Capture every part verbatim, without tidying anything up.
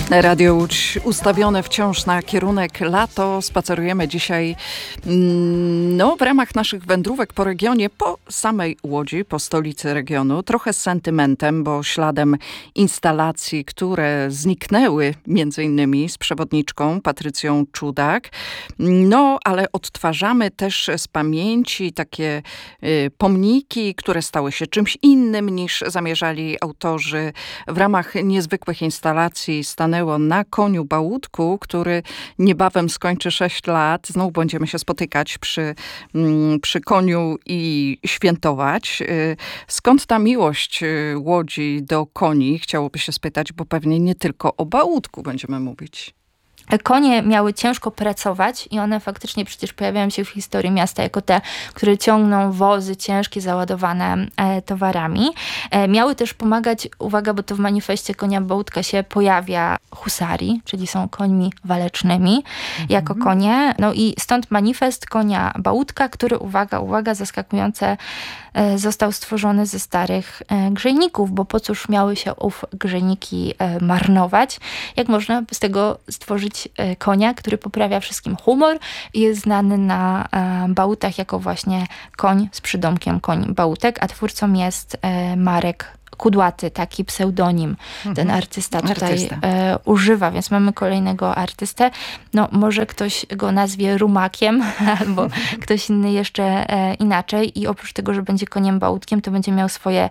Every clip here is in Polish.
Radio Łódź ustawione wciąż na kierunek lato. Spacerujemy dzisiaj no, w ramach naszych wędrówek po regionie, po samej Łodzi, po stolicy regionu. Trochę z sentymentem, bo śladem instalacji, które zniknęły między innymi z przewodniczką Patrycją Czudak. No, ale odtwarzamy też z pamięci takie y, pomniki, które stały się czymś innym niż zamierzali autorzy. W ramach niezwykłych instalacji stanęło na koniu Bałutku, który niebawem skończy sześć lat. Znowu będziemy się spotykać przy, przy koniu i świętować. Skąd ta miłość Łodzi do koni? Chciałoby się spytać, bo pewnie nie tylko o Bałutku będziemy mówić. Konie miały ciężko pracować i one faktycznie przecież pojawiają się w historii miasta jako te, które ciągną wozy ciężkie, załadowane e, towarami. E, miały też pomagać, uwaga, bo to w manifestie konia Bałutka się pojawia, husarii, czyli są końmi walecznymi mhm. jako konie. No i stąd manifest konia Bałutka, który, uwaga, uwaga, zaskakujące, e, został stworzony ze starych e, grzejników, bo po cóż miały się ów grzejniki e, marnować, jak można z tego stworzyć konia, który poprawia wszystkim humor i jest znany na e, Bałutach jako właśnie koń z przydomkiem koń Bałutek, a twórcą jest e, Marek Kudłaty, taki pseudonim ten artysta tutaj artysta. E, używa, więc mamy kolejnego artystę. No może ktoś go nazwie Rumakiem, albo ktoś inny jeszcze e, inaczej i oprócz tego, że będzie koniem Bałutkiem, to będzie miał swoje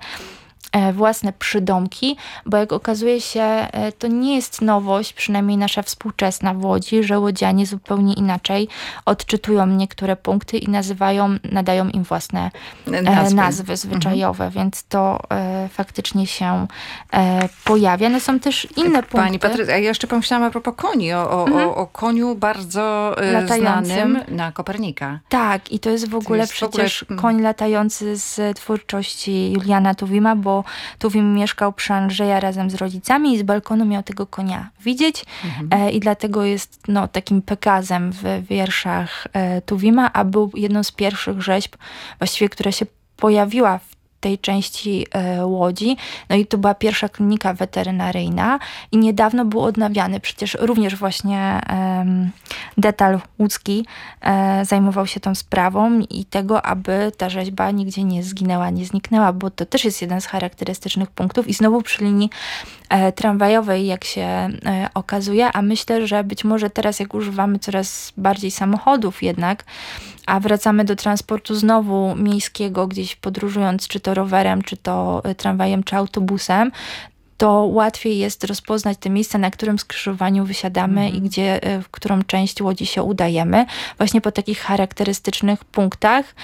własne przydomki, bo jak okazuje się, to nie jest nowość, przynajmniej nasza współczesna w Łodzi, że łodzianie zupełnie inaczej odczytują niektóre punkty i nazywają, nadają im własne nazwy, nazwy zwyczajowe, mhm. więc to e, faktycznie się e, pojawia. No są też inne Pani punkty. Pani Patrycja, ja jeszcze pomyślałam a propos koni, o, o, mhm. o, o koniu bardzo latającym. Znanym na Kopernika. Tak, i to jest w ogóle jest przecież w ogóle... koń latający z twórczości Juliana Tuwima, bo Tuwim mieszkał przy Andrzeja razem z rodzicami i z balkonu miał tego konia widzieć mhm. e, i dlatego jest no, takim pekazem w wierszach e, Tuwima, a był jedną z pierwszych rzeźb, właściwie która się pojawiła w tej części e, Łodzi. No i to była pierwsza klinika weterynaryjna i niedawno był odnawiany. Przecież również właśnie e, Detal Łódzki e, zajmował się tą sprawą i tego, aby ta rzeźba nigdzie nie zginęła, nie zniknęła, bo to też jest jeden z charakterystycznych punktów i znowu przy linii e, tramwajowej, jak się e, okazuje, a myślę, że być może teraz, jak używamy coraz bardziej samochodów jednak, a wracamy do transportu znowu miejskiego, gdzieś podróżując, czy to rowerem, czy to tramwajem, czy autobusem, to łatwiej jest rozpoznać te miejsca, na którym skrzyżowaniu wysiadamy mm. i gdzie, w którą część Łodzi się udajemy. Właśnie po takich charakterystycznych punktach.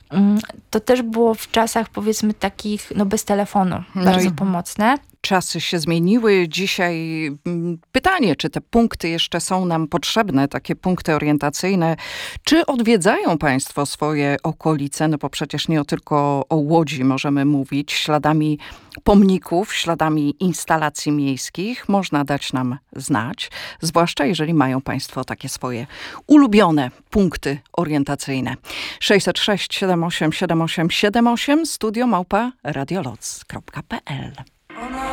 To też było w czasach, powiedzmy, takich, no bez telefonu, no bardzo pomocne. Czasy się zmieniły. Dzisiaj pytanie, czy te punkty jeszcze są nam potrzebne, takie punkty orientacyjne. Czy odwiedzają Państwo swoje okolice? No bo przecież nie tylko o Łodzi możemy mówić. Śladami pomników, śladami instalacji miejskich można dać nam znać. Zwłaszcza jeżeli mają Państwo takie swoje ulubione punkty orientacyjne. sześćset sześć siedem osiem siedem osiem siedem osiem studio małpa radioloc kropka p l.